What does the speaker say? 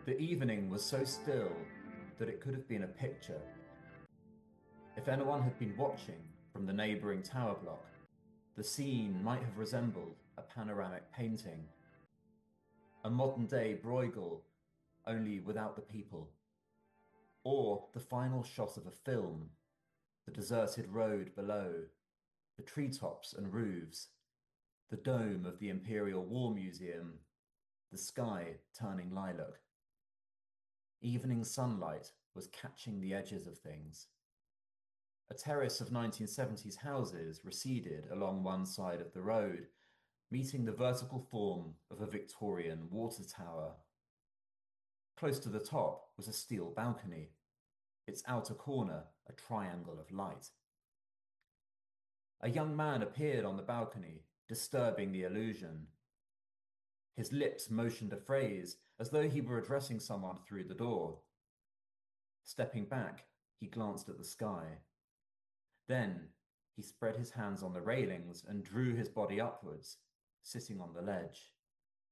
The evening was so still that it could have been a picture. If anyone had been watching from the neighbouring tower block, the scene might have resembled a panoramic painting. A modern-day Bruegel, only without the people. Or the final shot of a film, the deserted road below, the treetops and roofs, the dome of the Imperial War Museum, the sky turning lilac. Evening sunlight was catching the edges of things. A terrace of 1970s houses receded along one side of the road, meeting the vertical form of a Victorian water tower. Close to the top was a steel balcony, its outer corner a triangle of light. A young man appeared on the balcony, disturbing the illusion. His lips motioned a phrase as though he were addressing someone through the door. Stepping back, he glanced at the sky. Then he spread his hands on the railings and drew his body upwards, sitting on the ledge.